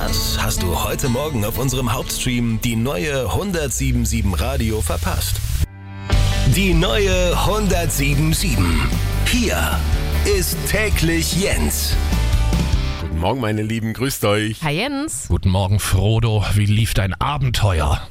Was hast du heute Morgen auf unserem Hauptstream die neue 107.7 Radio verpasst? Die neue 107.7. Hier ist täglich Jens. Guten Morgen, meine Lieben, grüßt euch. Hi Jens. Guten Morgen, Frodo. Wie lief dein Abenteuer?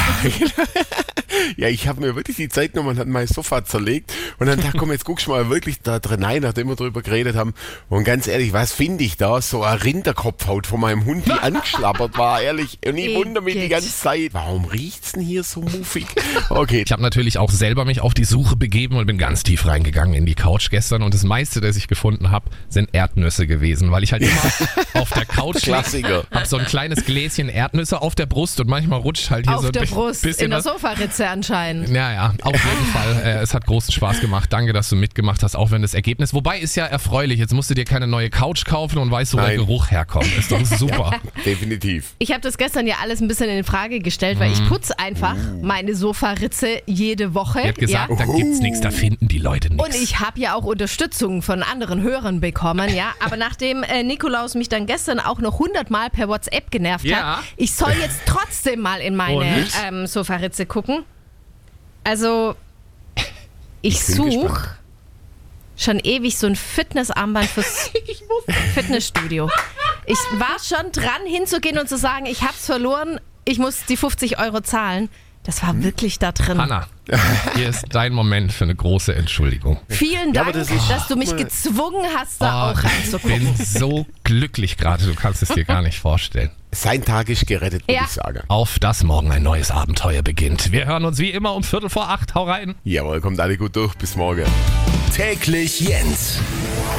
Ja, ich habe mir wirklich die Zeit genommen und hat mein Sofa zerlegt und dann dachte, komm, jetzt guckst du mal wirklich da drin rein, nachdem wir drüber geredet haben. Und ganz ehrlich, was finde ich da? So eine Rinderkopfhaut von meinem Hund, die angeschlabbert war, ehrlich. Und ich wundere mich die ganze Zeit, warum riecht's denn hier so muffig? Okay. Ich habe natürlich auch selber mich auf die Suche begeben und bin ganz tief reingegangen in die Couch gestern. Und das meiste, das ich gefunden habe, sind Erdnüsse gewesen, weil ich halt immer auf der Couch Klassiker. habe so ein kleines Gläschen Erdnüsse auf der Brust und manchmal rutscht halt hier Auf so ein der Brust, bisschen in der was. Sofaritze anscheinend. Ja, auf jeden Fall. Es hat großen Spaß gemacht. Danke, dass du mitgemacht hast, auch wenn das Ergebnis. Wobei ist ja erfreulich. Jetzt musst du dir keine neue Couch kaufen und weißt, wo der Nein. Geruch herkommt. Ist doch super. Definitiv. Ich habe das gestern ja alles ein bisschen in Frage gestellt, weil ich putze einfach meine Sofaritze jede Woche. Er hat gesagt, da gibt's nichts, da finden die Leute nichts. Und ich habe ja auch Unterstützung von anderen Hörern bekommen, ja. Aber nachdem Nikolaus mich dann gestern auch noch 100 Mal per WhatsApp genervt Ja. hat, ich soll jetzt trotzdem mal in meine Sofaritze gucken. Also, ich bin suche gespannt. schon ewig so ein Fitnessarmband fürs Fitnessstudio. Ich war schon dran hinzugehen und zu sagen, ich hab's verloren, ich muss die 50 € zahlen. Das war wirklich da drin. Hanna, hier ist dein Moment für eine große Entschuldigung. Vielen Ja, Dank, aber das ist- dass du mich gezwungen hast, da auch Ich reinzugucken. bin so glücklich gerade, du kannst es dir gar nicht vorstellen. Sein Tag ist gerettet, würde Ja. ich sagen. Auf das morgen ein neues Abenteuer beginnt. Wir hören uns wie immer um 7:45. Hau rein. Jawohl, kommt alle gut durch. Bis morgen. Täglich Jens.